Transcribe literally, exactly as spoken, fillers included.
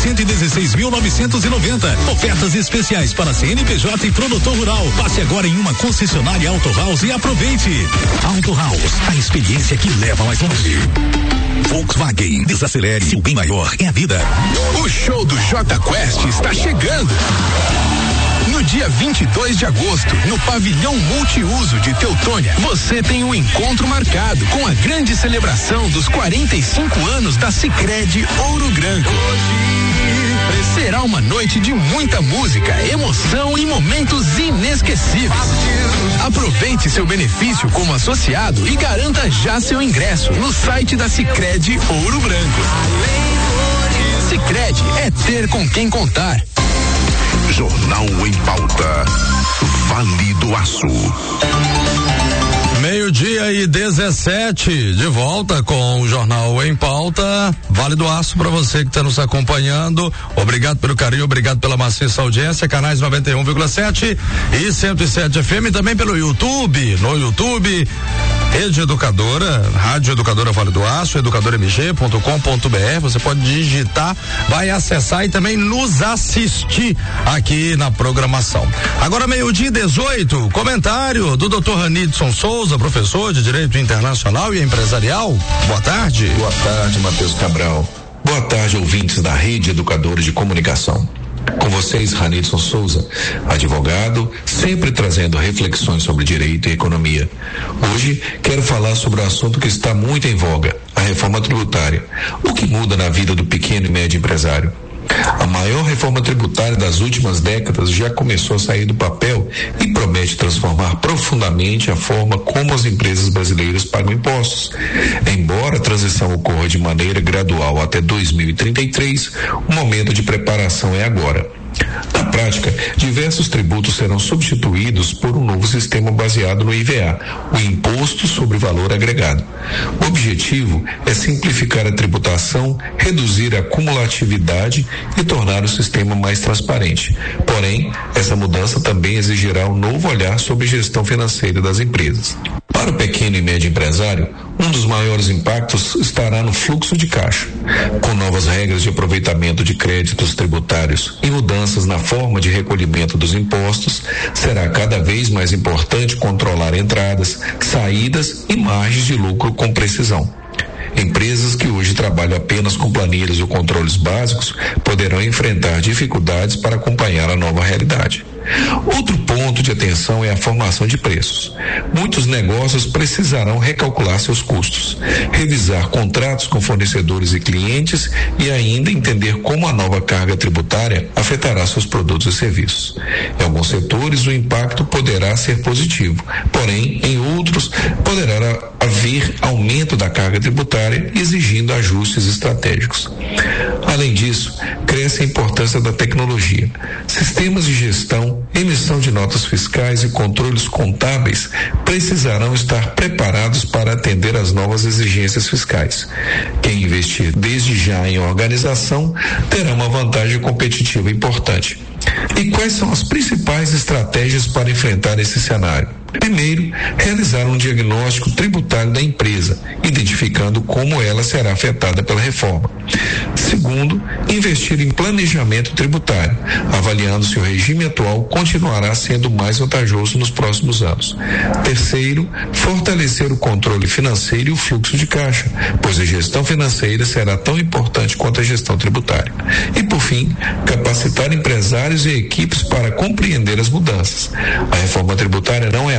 cento e dezesseis mil novecentos e noventa. Ofertas especiais para C N P J e produtor rural. Passe agora em uma concessionária Auto House e aproveite. Auto House, a experiência que leva mais longe. Volkswagen, desacelere, o bem maior é a vida. O show do J Quest está chegando. No dia vinte e dois de agosto, no pavilhão multiuso de Teutônia, você tem um encontro marcado com a grande celebração dos quarenta e cinco anos da Sicredi Ouro Branco. Será uma noite de muita música, emoção e momentos inesquecíveis. Aproveite seu benefício como associado e garanta já seu ingresso no site da Sicredi Ouro Branco. Sicredi é ter com quem contar. Jornal em Pauta. Vale do Aço. Meio-dia e dezessete, de volta com o Jornal em Pauta. Vale do Aço para você que está nos acompanhando. Obrigado pelo carinho, obrigado pela maciça audiência. Canais noventa e um vírgula sete e cento e sete F M, também pelo YouTube. No YouTube, Rede Educadora, Rádio Educadora Vale do Aço, educador m g ponto com ponto b r. Você pode digitar, vai acessar e também nos assistir aqui na programação. Agora, meio-dia e dezoito, comentário do doutor Ranidson Souza, professor de Direito Internacional e Empresarial. Boa tarde. Boa tarde, Matheus Cabral. Boa tarde, ouvintes da Rede Educadora de Comunicação. Com vocês, Ranidson Souza, advogado, sempre trazendo reflexões sobre direito e economia. Hoje, quero falar sobre um assunto que está muito em voga, a reforma tributária. O que muda na vida do pequeno e médio empresário? A maior reforma tributária das últimas décadas já começou a sair do papel e promete transformar profundamente a forma como as empresas brasileiras pagam impostos. Embora a transição ocorra de maneira gradual até dois mil e trinta e três, o momento de preparação é agora. Na prática, diversos tributos serão substituídos por um novo sistema baseado no I V A, o Imposto sobre Valor Agregado. O objetivo é simplificar a tributação, reduzir a cumulatividade e tornar o sistema mais transparente. Porém, essa mudança também exigirá um novo olhar sobre a gestão financeira das empresas. Para o pequeno e médio empresário, um dos maiores impactos estará no fluxo de caixa. Com novas regras de aproveitamento de créditos tributários e mudanças na forma de recolhimento dos impostos, será cada vez mais importante controlar entradas, saídas e margens de lucro com precisão. Empresas que hoje trabalham apenas com planilhas ou controles básicos poderão enfrentar dificuldades para acompanhar a nova realidade. Outro ponto de atenção é a formação de preços. Muitos negócios precisarão recalcular seus custos, revisar contratos com fornecedores e clientes e ainda entender como a nova carga tributária afetará seus produtos e serviços. Em alguns setores, o impacto poderá ser positivo, porém, em outros, poderá haver aumento da carga tributária, exigindo ajustes estratégicos. Além disso, cresce a importância da tecnologia. Sistemas de gestão, emissão de notas fiscais e controles contábeis precisarão estar preparados para atender às novas exigências fiscais. Quem investir desde já em organização terá uma vantagem competitiva importante. E quais são as principais estratégias para enfrentar esse cenário? Primeiro, realizar um diagnóstico tributário da empresa, identificando como ela será afetada pela reforma. Segundo, investir em planejamento tributário, avaliando se o regime atual continuará sendo mais vantajoso nos próximos anos. Terceiro, fortalecer o controle financeiro e o fluxo de caixa, pois a gestão financeira será tão importante quanto a gestão tributária. E, por fim, capacitar empresários e equipes para compreender as mudanças. A reforma tributária não é